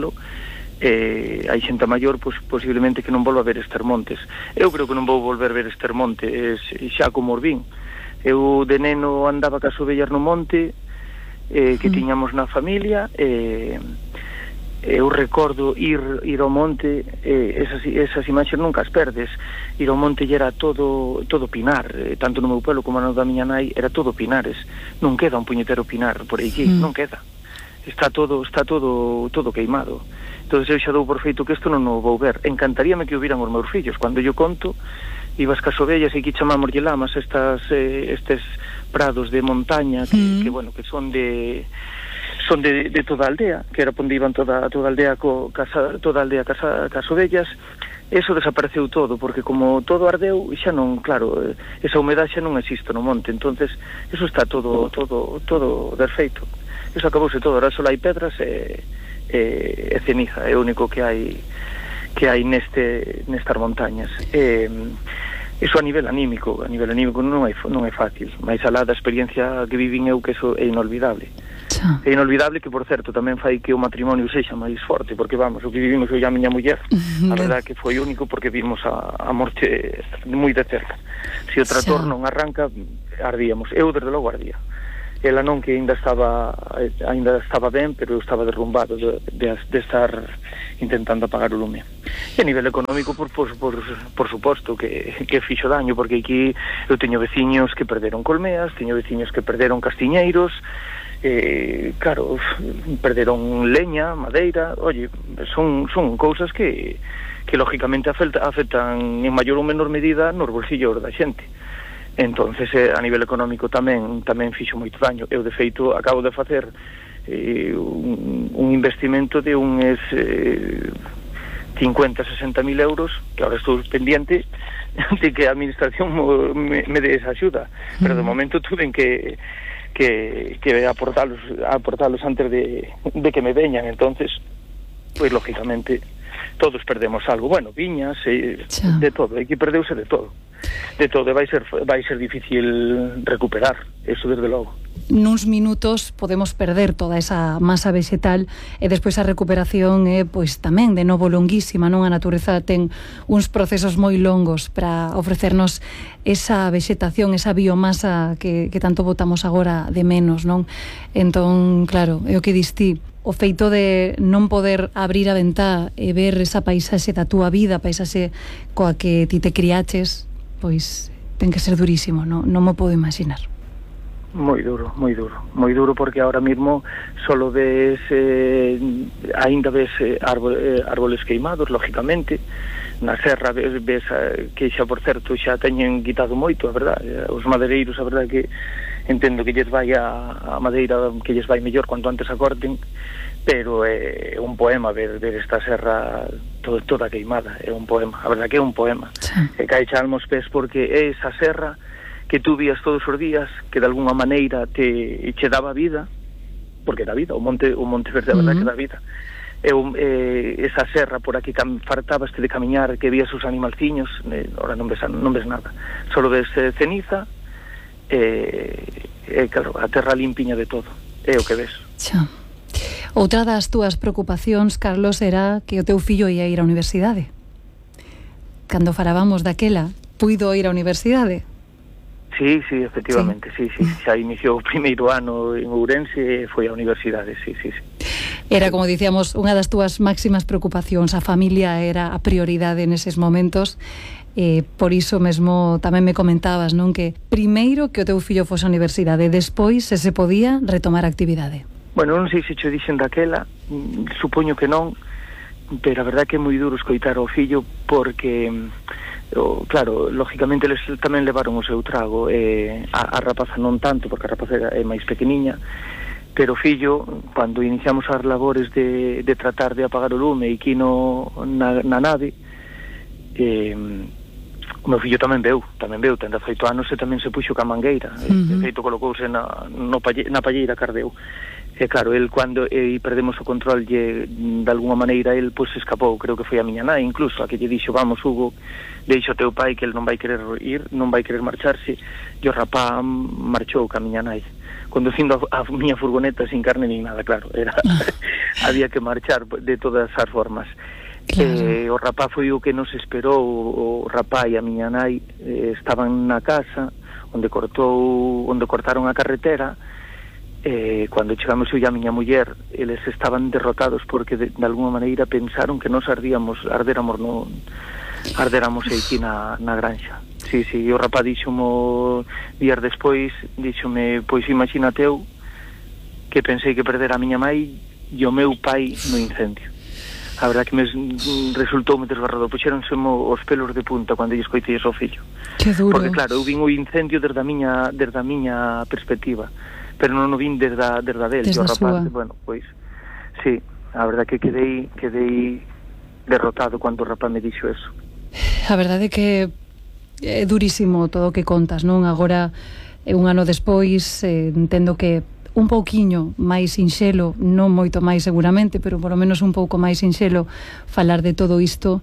Eh, hai xente maior, pois, posiblemente que non volva a ver Estermontes. Eu creo que non vou volver a ver Estermontes xa como os vin. Eu de neno andaba cas ovellas no monte, eh, que tiñamos na familia. eh, eu recordo ir ir ao monte, eh, esas, esas imaxes nunca as perdes. Ir ao monte e era todo todo pinar, eh, tanto no meu pueblo como no da miña nai era todo pinares. Non queda un puñetero pinar por aquí, mm. non queda. Está todo está todo todo queimado. Entonces eu xa dou por feito que isto non o vou ver. Encantaríame que o viran os meus fillos. Cando yo conto, ibas cas ovellas e que chamamos lamas, estas eh, estes prados de montaña que, mm. que bueno, que son de son de, de toda a aldea, que era onde iban toda toda a aldea co casa, toda a aldea casa cas ovellas. Eso desapareceu todo, porque como todo ardeu, xa non, claro, esa humedade xa non existe no monte, entonces eso está todo todo todo desfeito. Eso acabouse todo, ahora só hai pedras e, e, e ceniza, é o único que hai que hai neste nestas montañas. E iso a nivel anímico, a nivel anímico non é non é fácil, máis alá da experiencia que vivín eu, que eso é inolvidable. É inolvidable, que por certo tamén fai que o matrimonio sexa máis forte, porque vamos, o que vivimos eu e a miña muller, a verdade que foi único, porque vimos a, a morte moi de cerca. Se o trator non arranca, ardíamos. Eu desde logo ardía. Ela non, que ainda estaba ainda estaba ben, pero eu estaba derrumbado de, de, de estar intentando apagar o lume. E a nivel económico, por, por, por, por suposto que, que fixo daño, porque aquí eu teño veciños que perderon colmeas, teño veciños que perderon castiñeiros, eh, claro, perderon leña, madeira. Oye, son, son cousas que, que lógicamente afecta, afectan en maior ou menor medida nos bolsillos da xente. Entonces, eh, a nivel económico tamén tamén fixo moito daño. Eu, de feito, acabo de facer eh, un, un investimento de uns eh, cincuenta, sesenta mil euros, que ahora estou pendiente de que a administración me, me dé esa axuda, pero de momento tuve que que, que aportalos, aportalos antes de, de que me veñan. Entonces, pues lógicamente todos perdemos algo, bueno, viñas, eh, de todo, aquí perdeuse de todo. De todo, vai ser vai ser difícil recuperar, eso desde logo. Nuns minutos podemos perder toda esa masa vegetal e despois a recuperación é pois tamén de novo longuísima, non? A natureza ten uns procesos moi longos para ofrecernos esa vegetación, esa biomasa que, que tanto botamos agora de menos, non? Entón, claro, é o que distí. O feito de non poder abrir a ventá e ver esa paisaxe da túa vida, paisaxe coa que ti te criaches, pois ten que ser durísimo, non, non me podo imaginar. Moi duro, moi duro, moi duro, porque ahora mismo solo ves, eh, ainda ves eh, árbol, eh, árboles queimados, lógicamente. Na serra ves, ves eh, que xa, por certo, xa teñen quitado moito, a verdade. Os madeireiros, a verdade que entendo que lles vai a, a madeira que lles vai mellor cuanto antes a corten, pero é un poema ver, ver esta serra todo, toda queimada, é un poema, a verdade que é un poema. Sí. E cae xa almos pés, porque é esa serra que tú vías todos os días, que de alguna maneira te che daba vida, porque dá vida, o monte o monte verde, a verdade, uh-huh, que dá vida. E eh, esa serra por aquí cam, fartabaste de camiñar, que vías os animalciños, eh, ahora non ves, non ves nada, solo ves eh, ceniza, e eh, eh, claro, a terra limpiña de todo, é o que ves. Xa. Outra das túas preocupacións, Carlos, era que o teu fillo ia ir á universidade. Cando falábamos daquela, puido ir á universidade? Sí, sí, efectivamente, sí, sí, sí. Xa iniciou o primeiro ano en Ourense e foi á universidade, sí, sí, sí. Era, como dicíamos, unha das túas máximas preocupacións, a familia era a prioridade neses momentos, e por iso mesmo tamén me comentabas, non, que primeiro que o teu fillo fose á universidade, despois, se se podía, retomar a actividade. Bueno, non sei se che dixen daquela, supoño que non, pero a verdade que é moi duro escoitar ao fillo, porque o, claro, lógicamente eles tamén levaron o seu trago, e a, a rapaza non tanto, porque a rapaza é máis pequeniña, pero o fillo, cando iniciamos as labores de, de tratar de apagar o lume aquí no, na, na nave, eh, o meu fillo tamén veu, tamén veu, ten dezaoito anos e tamén se puxo ca mangueira, uh-huh, de feito colocouse na, no palle, na palleira cardeu. E claro, el cando e perdemos o control lle, de alguma maneira, el pois escapou, creo que foi a miña nai incluso, a que lle dixo, vamos Hugo, deixo o teu pai que el non vai querer ir, non vai querer marcharse, e o rapá marchou ca miña nai, conducindo a, a miña furgoneta sin carne nin nada, claro, era había que marchar de todas as formas. Claro. Eh, o rapá foi o que nos esperou, o rapá e a miña nai eh, estaban na casa onde cortou, onde cortaron a carretera, eh, cando chegamos eu e a miña muller, eles estaban derrotados porque de, de alguma maneira pensaron que nos ardíamos, ardéramos no, ardéramos aquí na, na granxa. Sí, sí, e o rapaz díxomo días despois, díxome, pois imagínate eu que pensei que perdera a miña mai e o meu pai no incendio. A verdade que me resultou me desgarrado, puxéronse os pelos de punta cando lle escoitei ao fillo. Que duro. Porque claro, eu vin o incendio desde a miña, desde a miña perspectiva, pero non o vin desde a, desde a del, desde o rapaz, súa. bueno, pois, sí, a verdade que quedei, quedei derrotado cando o rapaz me dixo eso. A verdade é que é durísimo todo o que contas, non? Agora, un ano despois, eh, entendo que un pouquiño máis sinxelo, non moito máis seguramente, pero por lo menos un pouco máis sinxelo falar de todo isto,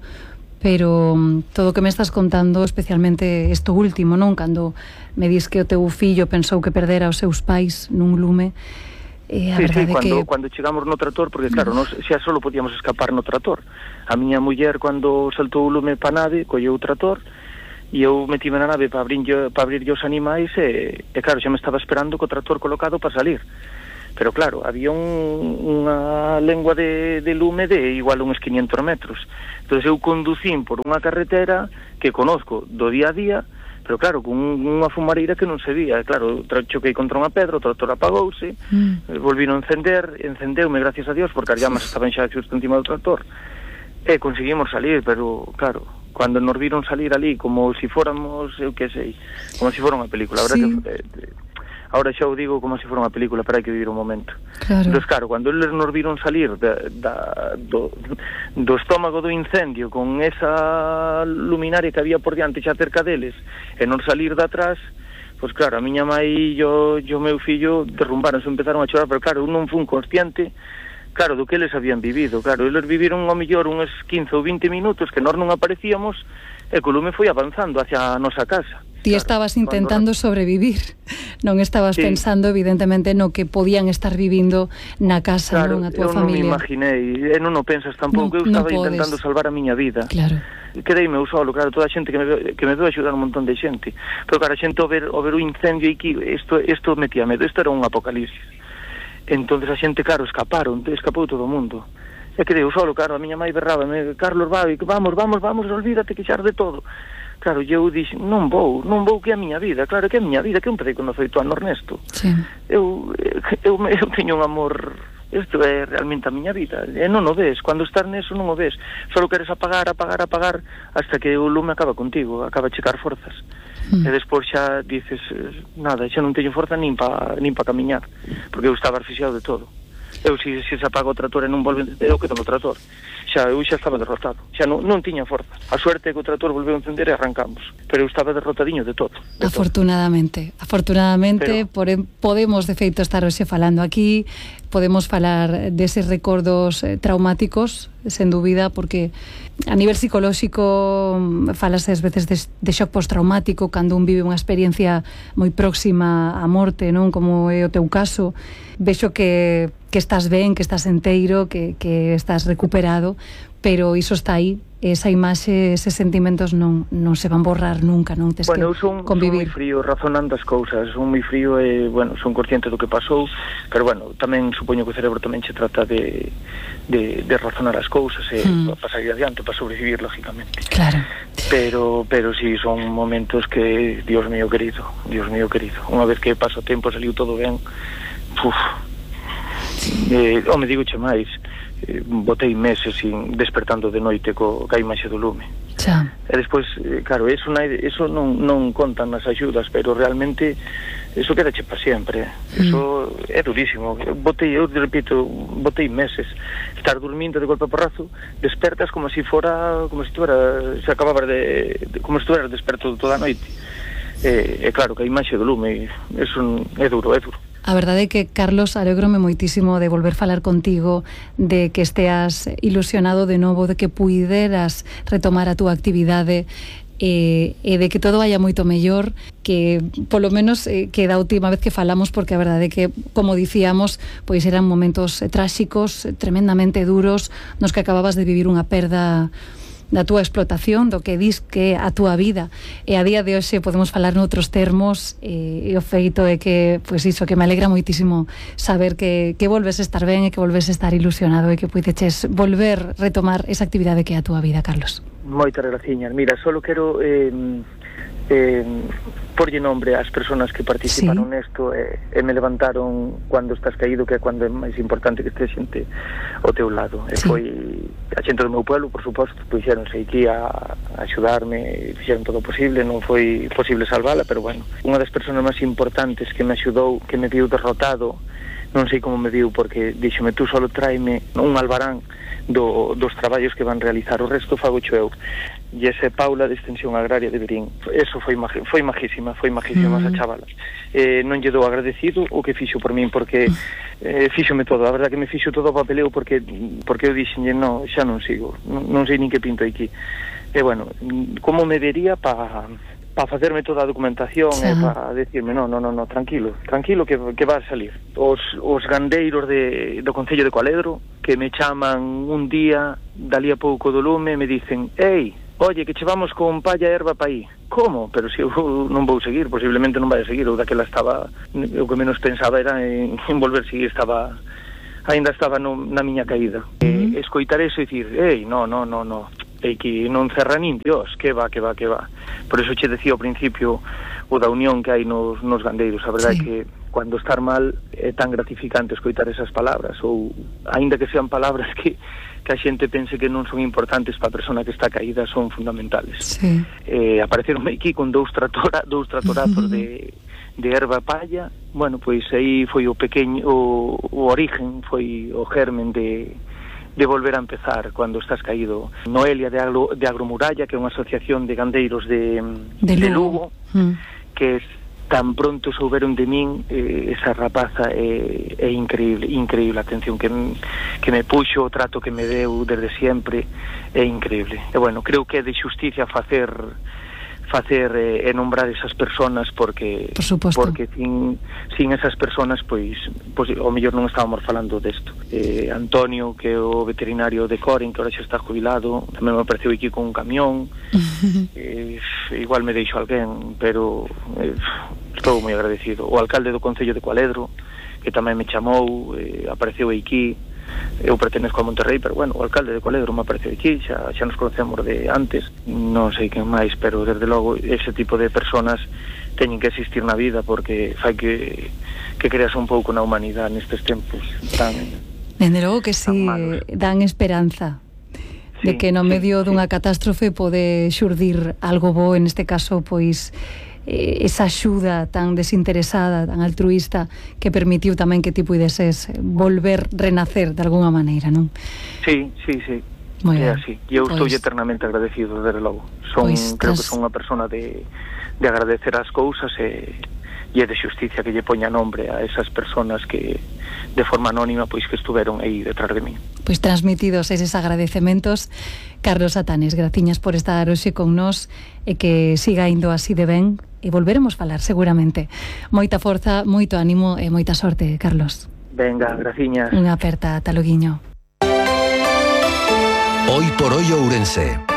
pero todo o que me estás contando, especialmente isto último, non? Cando me dis que o teu fillo pensou que perdera os seus pais nun lume, eh, a sí, verdade sí, cuando, que... cando chegamos no trator, porque claro, nos, xa solo podíamos escapar no trator. A miña muller, cando saltou o lume pa nave, colleu o trator, e eu metime na nave para abrir, para abrir os animais e, e claro, xa me estaba esperando co trator colocado para salir, pero claro, había un, unha lengua de, de lume de igual uns quinientos metros. Entón eu conducín por unha carretera que conozco do día a día, pero claro, con unha fumareira que non se vía. Claro, choquei contra unha pedra, o trator apagouse, mm. volvín a encender, encendeume, gracias a Dios, porque as llamas estaban xa xusto encima do trator, e conseguimos salir, pero claro, cando nos viron salir ali como si fóramos, eu que sei, como si fora unha película. Ahora, sí. que, eh, ahora xa o digo como si fora unha película, pero hai que vivir un momento. Claro. Entón, claro, cando eles nos viron salir da, da, do, do estómago do incendio con esa luminaria que había por diante xa cerca deles, e non salir de atrás, pois claro, a miña mai e o meu fillo derrumbaron, se empezaron a chorar, pero claro, eu non fui consciente, claro, do que eles habían vivido. Claro, eles viviron ao mellor uns quince ou vinte minutos que nós non aparecíamos e o lume foi avanzando hacia a nosa casa. Ti estabas intentando sobrevivir, non estabas sí. pensando evidentemente no que podían estar vivindo na casa, claro, non, a tua familia. Claro, eu non me imaginei, e non o pensas tampouco, no, eu estaba intentando salvar a miña vida. Claro. Quedeime eu solo, claro, toda a xente que me veo, que me veo axudar un montón de xente, pero claro, a xente ao ver, ao ver o incendio aquí, isto, isto metía medo, isto era un apocalipsis. Entonces a xente, claro, escaparon, escapou todo o mundo. E quedei eu solo, claro, a miña mai berraba, Carlos, vai, vamos, vamos, vamos, olvídate que xa de todo. Claro, eu dixen, non vou, non vou, que é a miña vida, claro, que é a miña vida, que eu empecé con oito anos, Ernesto. Sí. Eu, eu, eu teño un amor, isto é realmente a miña vida, e non o ves, cando estás neso non o ves, só queres apagar, apagar, apagar, hasta que o lume acaba contigo, acaba a checar forzas. Mm. E despois xa dices, nada, xa non teño forza nin pa, nin pa camiñar, porque eu estaba asfixiado de todo. Eu, se, se se apaga o trator e non volve, eu quedo no trator. Xa, eu xa estaba derrotado, xa non, non tiña forza. A suerte é que o trator volveu a encender e arrancamos, pero eu estaba derrotadiño de todo. De afortunadamente, todo. afortunadamente, pero... por, podemos de feito estar hoxe falando aquí, podemos falar deses recordos eh, traumáticos, sen dúbida, porque a nivel psicolóxico falase ás veces de, de shock postraumático cando un vive unha experiencia moi próxima á morte, non? Como é o teu caso. Vexo que, que estás ben, que estás enteiro, que, que estás recuperado, pero iso está aí, esa imaxe, eses sentimentos non, non se van borrar nunca, non tes bueno, que son, convivir. Son moi frío razonando as cousas, son moi frío e, bueno, son consciente do que pasou, pero, bueno, tamén supoño que o cerebro tamén se trata de, de, de razonar as cousas e hmm. para sair adiante, para sobrevivir, lógicamente. Claro. Pero, pero sí, son momentos que, Dios mío querido, Dios mío querido, unha vez que pasa o tempo, saliu todo ben, uf, eh, home, digo che máis, eh, botei meses sin despertando de noite co, ca imaxe do lume. Xa. E despois, eh, claro, eso, na, eso non, non contan nas axudas, pero realmente eso queda che para sempre. Eso mm. é durísimo. Botei, eu repito, botei meses. Estar dormindo de golpe a porrazo, despertas como si fora, como si tuera, se acababas de, de como si tueras desperto toda a noite. E, e claro, que a imaxe do lume, eso é duro, é duro. A verdade é que, Carlos, alégrome moitísimo de volver falar contigo, de que esteas ilusionado de novo, de que puideras retomar a túa actividade e, e de que todo vaya moito mellor, que polo menos eh, que da última vez que falamos, porque a verdade é que, como dicíamos, pois eran momentos eh, tráxicos, eh, tremendamente duros, nos que acababas de vivir unha perda da túa explotación, do que dis que a túa vida, e a día de hoxe podemos falar noutros termos, e, e o feito é que, pois iso, que me alegra moitísimo saber que, que volves a estar ben e que volves a estar ilusionado e que puideches volver retomar esa actividade que é a túa vida, Carlos. Moitas graciñas. Mira, solo quero eh, eh, porlle nombre ás persoas que participaron sí. nesto e, e me levantaron cando estás caído, que é cando é máis importante que este xente ao teu lado. E sí. foi a xente do meu pueblo, por suposto, puxéronse aquí a, a axudarme, fixeron todo o posible, non foi posible salvala, pero bueno, unha das persoas máis importantes que me axudou, que me viu derrotado, non sei como me viu, porque díxome, tú solo tráeme un albarán do, dos traballos que van realizar, o resto fago eu. E ese Paula de Extensión Agraria de Verín, eso foi magi, foi majísima, foi majísima mm. esa chavala. Eh, non lle dou agradecido o que fixo por min, porque eh, fíxome todo, a verdad que me fixo todo o papeleo, porque porque eu dixenlle, no, xa non sigo, non, non sei nin que pinto aquí. E bueno, como me vería para pa facerme toda a documentación sí. e para decirme, no, no, no, no, tranquilo, tranquilo que, que va a salir. Os, os gandeiros de, do Concello de Coaledro, que me chaman un día, dali a pouco do lume, me dicen, ei, oye, que che vamos con palla e erva pa aí. Como? Pero se eu non vou seguir, posiblemente non vai a seguir, ou daquela estaba, o que menos pensaba era en, en volver a seguir, estaba, ainda estaba no, na miña caída. Uh-huh. E escoitar eso e dicir, ei, no, no, no, no, e que non cerra nin Dios, que va, que va, que va. Por eso che decía ao principio o da unión que hai nos, nos gandeiros, a verdade sí. é que cando estar mal é tan gratificante escoitar esas palabras, ou aínda que sean palabras que que a xente pense que non son importantes para a persona que está caída, son fundamentales. Sí. Eh, apareceron aquí con dous, tratora, dous tratorazos de, de erva palla, bueno, pois aí foi o pequeño, o, o origen, foi o germen de, de volver a empezar cando estás caído. Noelia de, Agro, de Agromuralla, que é unha asociación de gandeiros de, de, de Lugo, mm. que es tan pronto souberon de min, eh, esa rapaza é, é increíble, increíble a atención que, que me puxo, o trato que me deu desde sempre, é increíble. E bueno, creo que é de xusticia facer facer eh, e nombrar esas personas, porque Por suposto. porque sin, sin esas personas pois, pois o mellor non estábamos falando desto. Eh, Antonio, que é o veterinario de Coren, que ahora xa está jubilado, tamén me apareceu aquí con un camión. eh, igual me deixo alguén, pero eh, estou moi agradecido. O alcalde do Concello de Coaledro, que tamén me chamou, eh, apareceu aquí. Eu pertenezco a Monterrey, pero bueno, o alcalde de Coaledro me apareceu aquí, xa, xa nos conocemos de antes, non sei quen máis, pero desde logo ese tipo de personas teñen que existir na vida, porque fai que, que creas un pouco na humanidade nestes tempos tan Dende logo que si dan esperanza de que no medio dunha catástrofe pode xurdir algo bo, en este caso, pois esa axuda tan desinteresada, tan altruista, que permitiu tamén que ti puideses volver renacer de alguna maneira, non? Sí, sí, sí. Moi é así. E eu estou pues, eternamente agradecido, desde logo. Son, pues, creo tras... que son unha persona de, de agradecer as cousas e, e é de xusticia que lle poña nombre a esas personas que de forma anónima pois que estuveron aí detrás de mí. Pois transmitidos eses agradecementos, Carlos Atanes, graciñas por estar hoxe con nós e que siga indo así de ben, e volveremos falar seguramente. Moita forza, moito ánimo e moita sorte, Carlos. Venga, graciñas. Unha aperta, ata loguiño. Hoy por hoy Ourense.